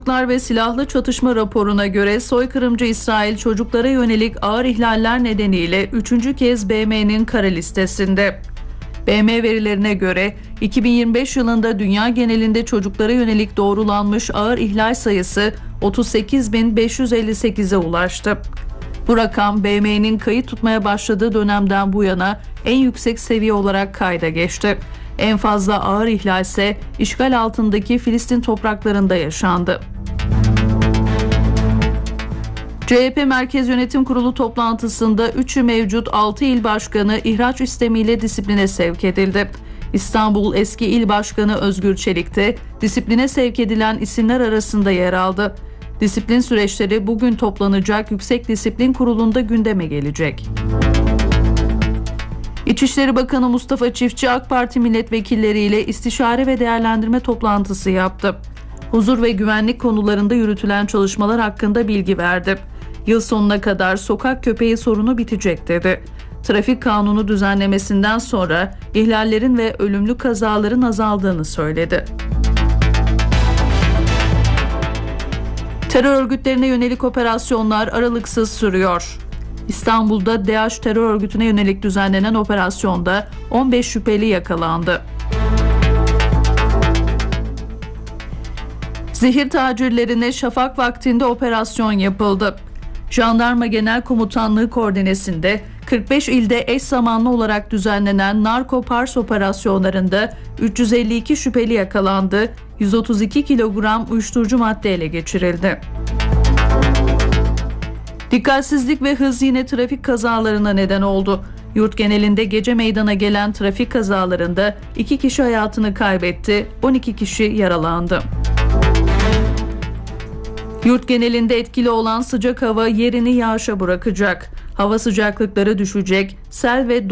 Ve silahlı çatışma raporuna göre soykırımcı İsrail çocuklara yönelik ağır ihlaller nedeniyle 3. kez BM'nin kara listesinde. BM verilerine göre 2025 yılında dünya genelinde çocuklara yönelik doğrulanmış ağır ihlal sayısı 38.558'e ulaştı. Bu rakam BM'nin kayıt tutmaya başladığı dönemden bu yana en yüksek seviye olarak kayda geçti. En fazla ağır ihlal ise işgal altındaki Filistin topraklarında yaşandı. CHP Merkez Yönetim Kurulu toplantısında 3'ü mevcut 6 il başkanı ihraç istemiyle disipline sevk edildi. İstanbul eski il başkanı Özgür Çelik de disipline sevk edilen isimler arasında yer aldı. Disiplin süreçleri bugün toplanacak Yüksek Disiplin Kurulu'nda gündeme gelecek. İçişleri Bakanı Mustafa Çiftçi AK Parti milletvekilleriyle istişare ve değerlendirme toplantısı yaptı. Huzur ve güvenlik konularında yürütülen çalışmalar hakkında bilgi verdi. Yıl sonuna kadar sokak köpeği sorunu bitecek dedi. Trafik kanunu düzenlemesinden sonra ihlallerin ve ölümlü kazaların azaldığını söyledi. Terör örgütlerine yönelik operasyonlar aralıksız sürüyor. İstanbul'da DAEŞ terör örgütüne yönelik düzenlenen operasyonda 15 şüpheli yakalandı. Zehir tacirlerine şafak vaktinde operasyon yapıldı. Jandarma Genel Komutanlığı koordinesinde 45 ilde eş zamanlı olarak düzenlenen narko pars operasyonlarında 352 şüpheli yakalandı, 132 kilogram uyuşturucu madde ele geçirildi. Dikkatsizlik ve hız yine trafik kazalarına neden oldu. Yurt genelinde gece meydana gelen trafik kazalarında 2 kişi hayatını kaybetti, 12 kişi yaralandı. Yurt genelinde etkili olan sıcak hava yerini yağışa bırakacak. Hava sıcaklıkları düşecek, sel ve